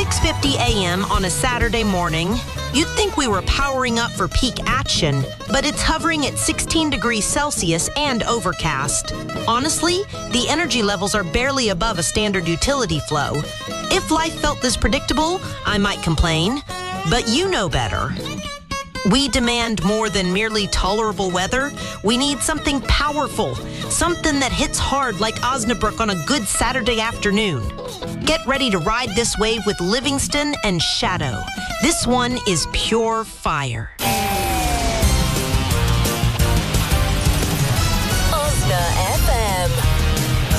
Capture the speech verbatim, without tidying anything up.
six fifty a m on a Saturday morning, you'd think we were powering up for peak action, but it's hovering at sixteen degrees Celsius and overcast. Honestly, the energy levels are barely above a standard utility flow. If life felt this predictable, I might complain, but you know better. We demand more than merely tolerable weather. We need something powerful, something that hits hard like Osnabrück on a good Saturday afternoon. Get ready to ride this wave with Livingston and Shadow. This one is pure fire.